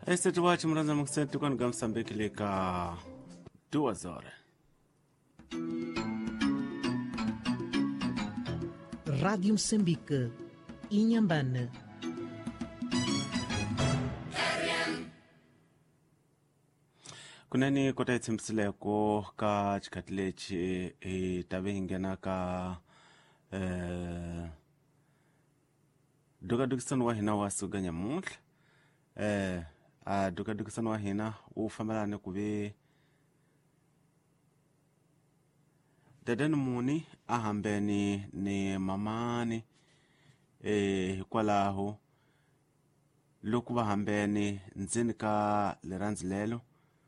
Este watch mranza mkseti kwa Mozambique leka 2 horas. Rádio Moçambique, Inhambane. Kunani kota itsimsileko ka chikatilechi tabe hingena ka duka wa hina wasuganya mutla duka wa hina ufamelane kube dadani muni ahambeni ni mamani kwalaho loku bahambeni nzini ka liranzi lelo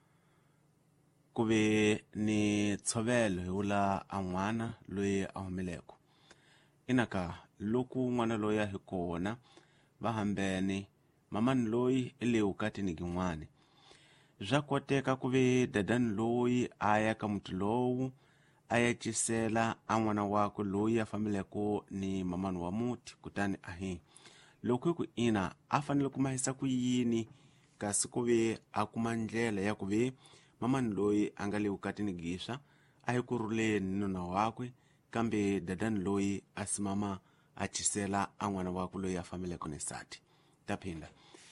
kube ni tshovelo yula an'wana loyi a humileko inaka loku n'wana loyi a hi kona vahambene mamani loyi elewu katini gin'wana bya koteka kuve dadani loyi a ya ka muti lowu a ya cisela a n'wana wakwe loyi a famileko ni mamani wa muti kutani ahi loko hi ku ina a fanele ku mahisa ku yini kasi kuve a kuma ndlela ya kuve mamani loyi a nga le vukatini giswa a hi kurhuleni nuna wakwe kambe dadani loyi a simama a cisela a n'wana wakwe loyi a famileko ni sati taphinda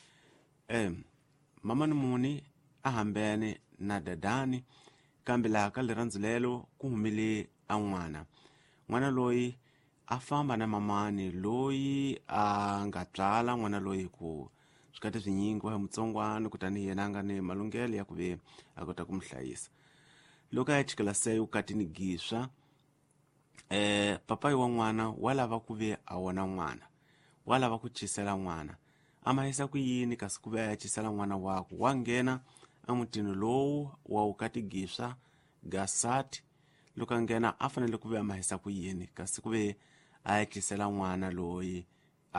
mamani muni a hambene na dadani kambe laha ka liranzi lelo ku humile a n'wana loyi a famba na mamani loyi a nga tswala n'wana loyi ku swikati swinyingi wa hi mutsongwana kutani yena a nga ni malunghelo ya kuve a kota ku muhlayisa loko a ya chikela seyo katini giswa papayi wa n'wana wa lava kuve a wona n'wana wa lava ku cisela n'wana a mahisa ku yini kasi kuve a ya cisela n'wana wakwe wa nghena a mutini lowu wa wukati giswa gasati loko a nghena a fanele kuve a mahisa ku yini kasi kuve a ya cisela n'wana loyi